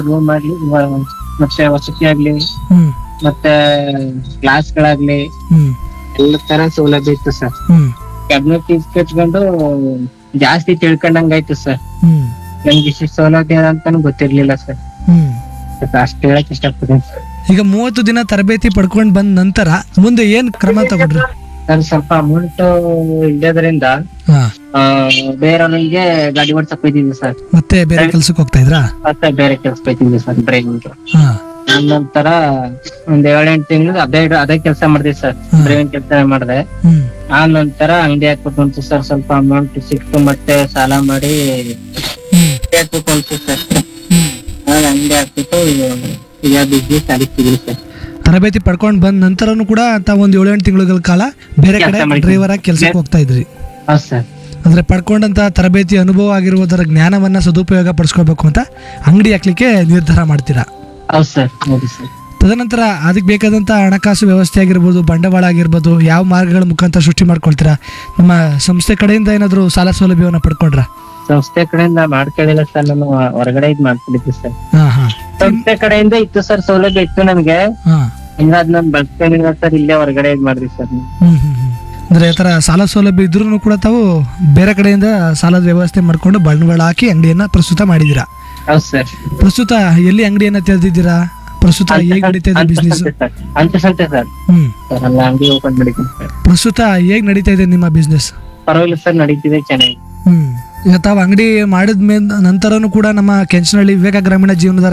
Room ಆಗ್ಲಿ ಮತ್ತೆ ವಸತಿ ಆಗ್ಲಿ ಹ್ಮ್ ಮತ್ತೆ ಕ್ಲಾಸ್ಗಳಾಗ್ಲಿ ಹ್ಮ್ ಎಲ್ಲ ತರ ಸೌಲಭ್ಯ ಇತ್ತು ಸರ್. ಹ್ಮ್ ಕ್ಯಾಬಿನೆಟ್ ಫೀಸ್ ಕಟ್ಕೊಂಡು ಜಾಸ್ತಿ ತಿಳ್ಕೊಂಡಂಗಾಯ್ತು ಸರ್. ಹ್ಮ್ ನಮ್ಗೆ ಇಷ್ಟು ಸೌಲಭ್ಯ ಅಂತಾನು ಗೊತ್ತಿರ್ಲಿಲ್ಲ ಸರ್. ಹ್ಮ್ ಅಷ್ಟು ಹೇಳಕ್ ಇಷ್ಟಪಡ್ತೀನಿ ಸರ್. ಈಗ 30 ದಿನ ತರಬೇತಿ ಪಡ್ಕೊಂಡ್ ಬಂದ ನಂತರ ಮುಂದೆ ಏನ್ ಕ್ರಮ ತಗೊಂಡ್ರಿ? ನಾನು ಸ್ವಲ್ಪ ಅಮೌಂಟ್ ಇಲ್ಲದ್ರಿಂದ ಹಾ ಬೇರೆಯವ್ರಿಗೆ ಗಾಡಿ ಓಡ್ಸಕ್ ಹೋಯ್ತಿದ್ವಿ ಸರ್. ಮತ್ತೆ ಬೇರೆ ಕೆಲ್ಸಕ್ಕೆ ಹೋಗ್ತಾ ಇದ್ರಾ? ಮತ್ತೆ ಬೇರೆ ಕೆಲ್ಸ ಹೋಯ್ತಿದ್ವಿ ಸರ್, ಡ್ರೈವಿಂಗ್. ಹಾ ನಂತರ ಒಂದ್ 7-8 ತಿಂಗಳು ಅದೇ ಕೆಲಸ ಮಾಡಿದ್ವಿ ಸರ್. ಡ್ರೈವಿಂಗ್ ಕೆಲಸ ಮಾಡಿದೆ. ಹ್ಮ್ ಆ ನಂತರ ಅಂಗಡಿ ಹಾಕ್ಬೇಕು ಅಂತ ಸರ್. ಸ್ವಲ್ಪ ಅಮೌಂಟ್ ಸಿಕ್ತು, ಮತ್ತೆ ಸಾಲ ಮಾಡಿ ಹ್ಮ್ ಹಾಕ್ಬೇಕು ಅಂತ ಸರ್. ಹ್ಮ್ ಆಗ ಅಂಗಡಿ ಹಾಕ್ಬಿಟ್ಟು ಈಗ ಬಿಸ್ನೆಸ್ ನಡೀತಿದ್ವಿ ಸರ್. ತರಬೇತಿ ಪಡ್ಕೊಂಡ್ ಬಂದ ನಂತರನು ಕೂಡ ಅಂತ ಒಂದ್ 7-8 ತಿಂಗಳ ಕಾಲ ಬೇರೆ ಕಡೆ ಕೆಲ್ಸ ಮಾಡಿದ್ದೀನಿ. ಡ್ರೈವರ್ ಆಗಿ ಕೆಲ್ಸಕ್ಕೆ ಹೋಗ್ತಾ ಇದ್ರಿ. ಹೌದು ಸರ್. ಅಂದ್ರೆ ಪಡ್ಕೊಂಡಂತ ತರಬೇತಿ ಅನುಭವ ಆಗಿರುವುದರ ಜ್ಞಾನವನ್ನ ಸದುಪಯೋಗ ಪಡಿಸ್ಕೋಬೇಕು ಅಂತ ಅಂಗಡಿ ಹಾಕ್ಲಿಕ್ಕೆ ನಿರ್ಧಾರ ಮಾಡ್ತೀರಾ. ಹೌದು ಸರ್. ಹೌದು ಸರ್. ತದನಂತರ ಅದಕ್ಕೆ ಬೇಕಾದಂತ ಹಣಕಾಸು ವ್ಯವಸ್ಥೆ ಆಗಿರ್ಬೋದು, ಬಂಡವಾಳ ಆಗಿರ್ಬೋದು, ಯಾವ ಮಾರ್ಗಗಳ ಮುಖಾಂತರ ಸೃಷ್ಟಿ ಮಾಡ್ಕೊಳ್ತೀರಾ? ನಮ್ಮ ಸಂಸ್ಥೆ ಕಡೆಯಿಂದ ಏನಾದ್ರು ಸಾಲ ಸೌಲಭ್ಯವನ್ನ ಪಡ್ಕೊಂಡ್ರ? ಸಂಸ್ಥೆ ಕಡೆಯಿಂದ ಮಾಡ್ಕೊಳ್ಳಿಲ್ಲ ಸರ್. ನಾನು ಹೊರಗಡೆ ಇದ್ ಮಾಡ್ಕೊಂಡಿದ್ದೆ ಸರ್. ಹಾ ಹಾ ಸಂಸ್ಥೆ ಕಡೆಯಿಂದ ಇತ್ತು ಸರ್, ಸೌಲಭ್ಯ ಇತ್ತು ನಮ್ಗೆ. ಹಾ ಹಿಂಗ ಅದ್ ನಾನ್ ಬಳಸ್ಕೊಂಡಿಲ್ಲ ಸರ್. ಇಲ್ಲೇ ಹೊರಗಡೆ ಇದ್ ಮಾಡಿದ್ವಿ ಸರ್. ಹ್ಮ್ ಹ್ಮ್ ಹ್ಮ್. ಅಂದ್ರೆ ಈ ತರ ಸಾಲ ಸೌಲಭ್ಯ ಇದ್ರೂ ಕೂಡ ತಾವು ಬೇರೆ ಕಡೆಯಿಂದ ಸಾಲದ ವ್ಯವಸ್ಥೆ ಮಾಡ್ಕೊಂಡು ಬಂಡವಾಳ ಹಾಕಿ ಅಂಗಡಿಯನ್ನ ಪ್ರಸ್ತುತ ಮಾಡಿದೀರಾ. ಹೌದು ಸರ್. ಪ್ರಸ್ತುತ ಎಲ್ಲಿ ಅಂಗಡಿಯನ್ನ ತೆರೆದಿದ್ದೀರಾ? ಪ್ರಸ್ತುತ ಹೇಗ್ ನಡೀತಾ ಇದೆ ಬಿಸ್ನೆಸ್? ಅಂತಸಂತೆ ಸರ್. ಹ್ಮ್ ಸರ್ ಅಲ್ಲ ಅಂಗಡಿ ಓಪನ್ ಮಾಡಿದ್ದೀನಿ ಸರ್. ಪ್ರಸ್ತುತ ಹೇಗ್ ನಡೀತಾ ಇದೆ ನಿಮ್ಮ ಬಿಸ್ನೆಸ್? ಪರವಾಗಿಲ್ಲ ಸರ್, ನಡೀತಿದೆ ಚೆನ್ನಾಗಿ. ಹ್ಮ್ ಈಗ ತಾವು ಅಂಗಡಿ ಮಾಡಿದ ನಂತರನು ಕೂಡ ನಮ್ಮ ಕೆಂಚನಹಳ್ಳಿ ವಿವೇಕ ಗ್ರಾಮೀಣ ಜೀವನದ